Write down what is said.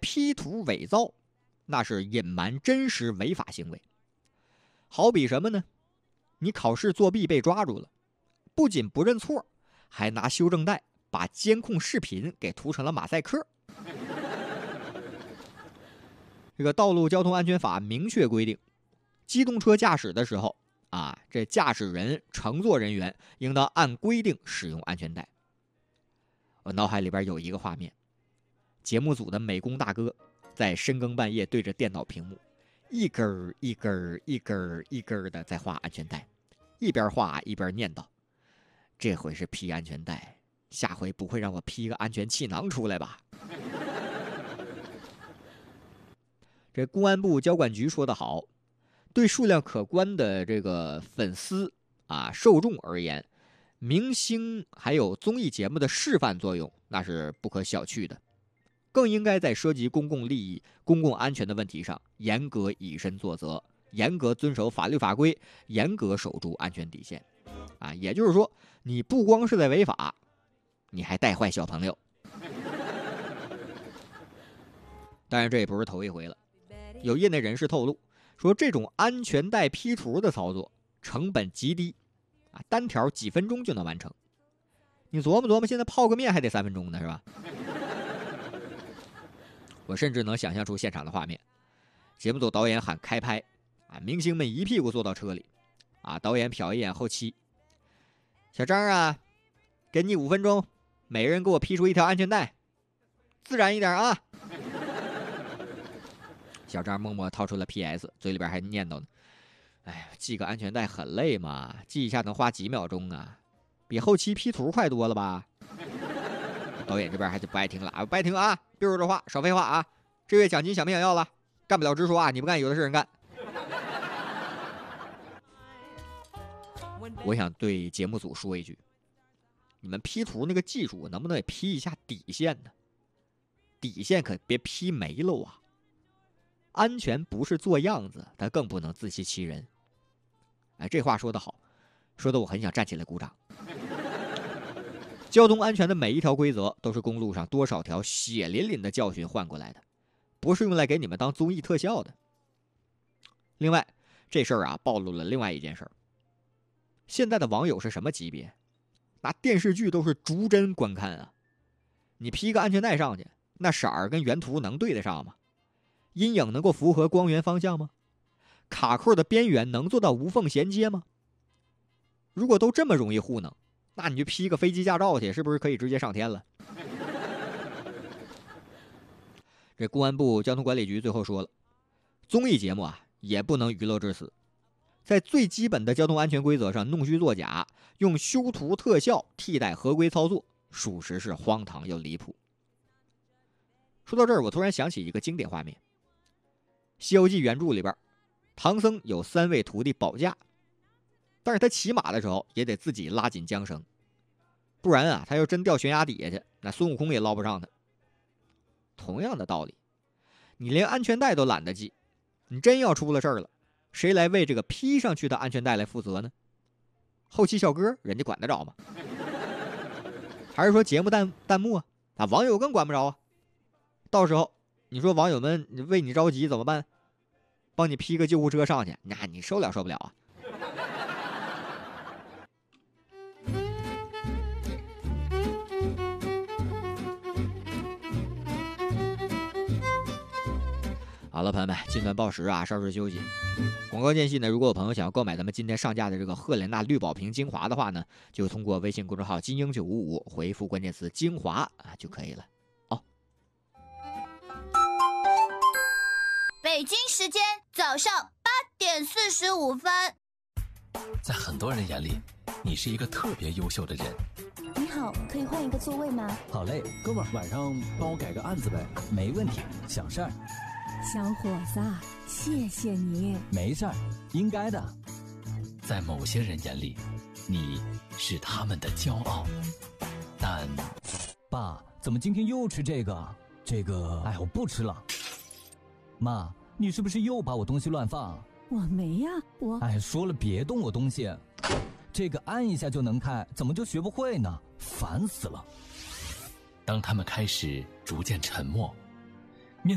P 图伪造，那是隐瞒真实违法行为。好比什么呢？你考试作弊被抓住了，不仅不认错，还拿修正带把监控视频给涂成了马赛克。这个道路交通安全法明确规定，机动车驾驶的时候这驾驶人、乘坐人员应当按规定使用安全带。我脑海里边有一个画面，节目组的美工大哥在深更半夜对着电脑屏幕，一根儿一根儿一根儿一根儿的在画安全带，一边画一边念叨：这回是披安全带，下回不会让我披个安全气囊出来吧？这公安部交管局说得好，对数量可观的这个粉丝受众而言，明星还有综艺节目的示范作用那是不可小觑的，更应该在涉及公共利益、公共安全的问题上严格以身作则，严格遵守法律法规，严格守住安全底线。也就是说，你不光是在违法，你还带坏小朋友。当然，这也不是头一回了。有业内人士透露说，这种安全带 P 图的操作成本极低，单条几分钟就能完成。你琢磨琢磨，现在泡个面还得3分钟呢，是吧？我甚至能想象出现场的画面，节目组导演喊开拍，明星们一屁股坐到车里，导演瞟一眼后期，小张给你5分钟，每人给我披出一条安全带，自然一点啊。小张默默掏出了 PS， 嘴里边还念叨呢：“哎呀，系个安全带很累嘛，系一下能花几秒钟啊，比后期 P 图快多了吧？”导演这边还是不爱听了，不爱听啊！别说这话，少废话啊！这月奖金想不想要了？干不了直说你不干有的是人干。我想对节目组说一句：你们 P 图那个技术能不能也 P 一下底线呢？底线可别 P 没了啊！安全不是做样子，但更不能自欺欺人。这话说得好，说得我很想站起来鼓掌。交通安全的每一条规则都是公路上多少条血淋淋的教训换过来的，不是用来给你们当综艺特效的。另外，这事儿暴露了另外一件事儿。现在的网友是什么级别？那电视剧都是逐帧观看啊！你披个安全带上去，那色儿跟原图能对得上吗？阴影能够符合光源方向吗？卡扣的边缘能做到无缝衔接吗？如果都这么容易糊弄，那你就批个飞机驾照去，是不是可以直接上天了？这公安部交通管理局最后说了，综艺节目也不能娱乐至死，在最基本的交通安全规则上弄虚作假，用修图特效替代合规操作，属实是荒唐又离谱。说到这儿，我突然想起一个经典画面，《西游记》原著里边，唐僧有3位徒弟保驾，但是他骑马的时候也得自己拉紧缰绳，不然他要真掉悬崖底下去，那孙悟空也捞不上他。同样的道理，你连安全带都懒得系，你真要出了事儿了，谁来为这个披上去的安全带来负责呢？后期小哥人家管得着吗？还是说节目弹幕网友更管不着啊？到时候你说网友们为你着急怎么办？帮你披个救护车上去，那你受不了啊？好了，朋友们，近段报时稍事休息。广告间隙呢，如果有朋友想要购买咱们今天上架的这个赫莲娜绿宝瓶精华的话呢，就通过微信公众号金鹰955回复关键词精华就可以了。 北京时间早上8点45分。 在很多人眼里，你是一个特别优秀的人。 你好，可以换一个座位吗？ 好嘞，哥们儿，晚上帮我改个案子呗。没问题，想事儿。 小伙子，谢谢你。 没事儿，应该的。 在某些人眼里，你是他们的骄傲，但…… 爸，怎么今天又吃这个？哎，我不吃了。妈，你是不是又把我东西乱放？ 我没呀， 哎，说了别动我东西。这个按一下就能开，怎么就学不会呢？烦死了。 当他们开始逐渐沉默，